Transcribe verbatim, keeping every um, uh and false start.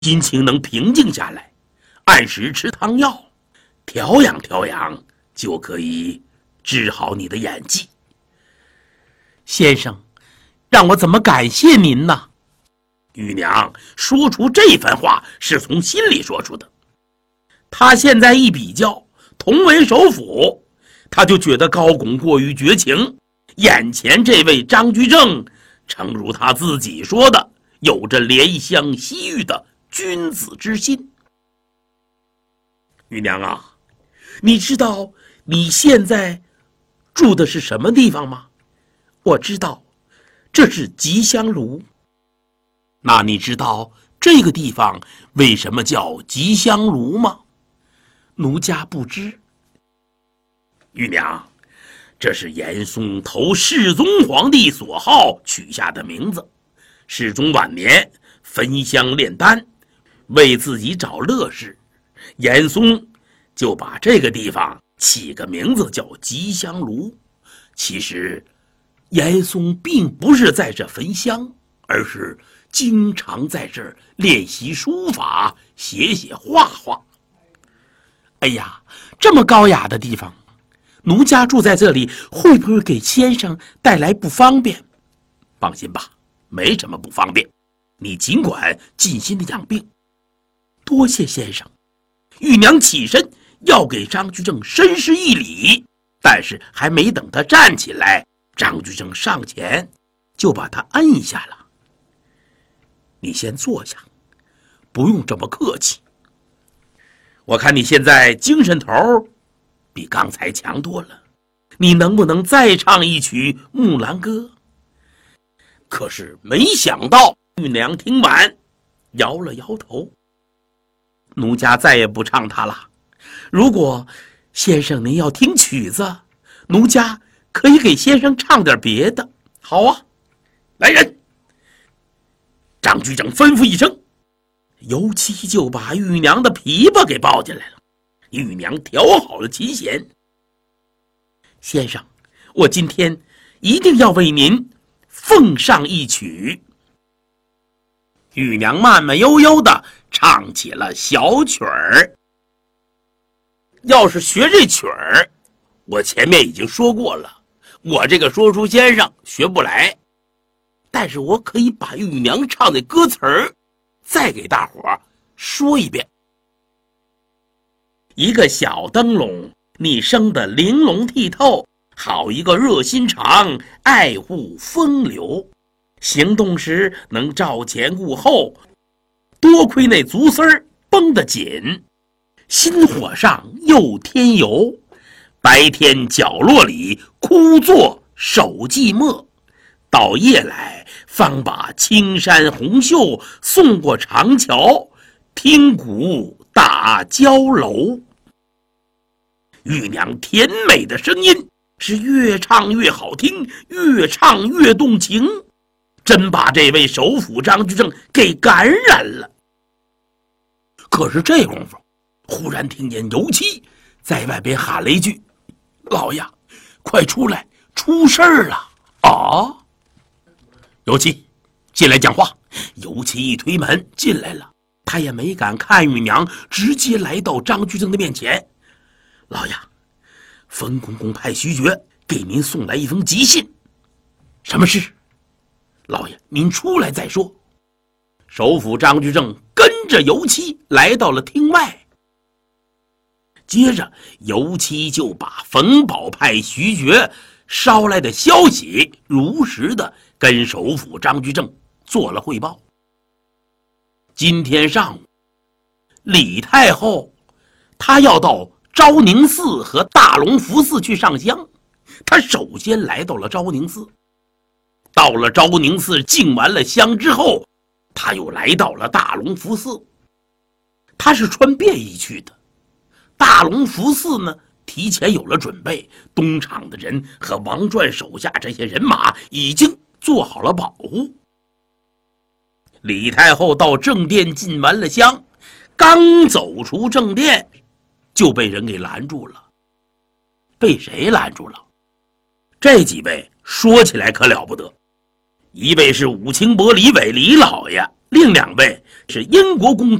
心情能平静下来，按时吃汤药，调养调养，就可以治好你的眼疾。 先生，让我怎么感谢您呢？ 玉娘说出这番话是从心里说出的。她现在一比较，同为首辅，她就觉得高拱过于绝情，眼前这位张居正，诚如他自己说的，有着怜香惜玉的君子之心。玉娘啊，你知道你现在住的是什么地方吗？ 我知道，这是吉香炉。 那你知道这个地方为什么叫吉香炉吗？ 奴家不知。 玉娘，这是严嵩投世宗皇帝所好取下的名字。世宗晚年焚香炼丹，为自己找乐事，严嵩就把这个地方起个名字叫吉香炉。其实严嵩并不是在这焚香，而是经常在这儿练习书法，写写画画。 哎呀，这么高雅的地方，奴家住在这里会不会给先生带来不方便？ 放心吧，没什么不方便，你尽管尽心的养病。 多谢先生。 玉娘起身要给张居正深施一礼，但是还没等他站起来，张居正上前就把他按下了。你先坐下，不用这么客气。我看你现在精神头比刚才强多了，你能不能再唱一曲《木兰歌》？可是没想到玉娘听完摇了摇头。 奴家再也不唱它了。如果先生您要听曲子，奴家可以给先生唱点别的。 好啊，来人！张居正吩咐一声，尤其就把玉娘的琵琶给抱进来了。玉娘调好了琴弦。 先生，我今天一定要为您奉上一曲。 玉娘慢慢悠悠地唱起了小曲儿。要是学这曲儿，我前面已经说过了，我这个说书先生学不来，但是我可以把玉娘唱的歌词儿再给大伙儿说一遍。一个小灯笼，你生得玲珑剔透，好一个热心肠，爱护风流，行动时能照前顾后，多亏那足丝儿绷得紧，心火上又添油，白天角落里枯坐守寂寞，到夜来方把青山红袖送过长桥，听鼓打交楼。玉娘甜美的声音是越唱越好听，越唱越动情，真把这位首辅张居正给感染了。可是这功夫，忽然听见尤七在外边喊了一句：“老爷，快出来，出事儿了！”啊！尤七进来讲话。尤七一推门进来了，他也没敢看玉娘，直接来到张居正的面前。老爷，冯公公派徐觉给您送来一封急信。什么事？老爷，您出来再说。首辅张居正跟着尤七来到了厅外，接着尤七就把冯保派徐觉捎来的消息如实的跟首辅张居正做了汇报。今天上午，李太后她要到昭宁寺和大隆福寺去上香，他首先来到了昭宁寺，到了昭宁寺敬完了香之后，他又来到了大隆福寺。他是穿便衣去的。大隆福寺呢，提前有了准备，东厂的人和王传手下这些人马已经做好了保护。李太后到正殿进完了香，刚走出正殿，就被人给拦住了。被谁拦住了？这几位说起来可了不得，一位是武清伯李伟李老爷， 另两位是英国公主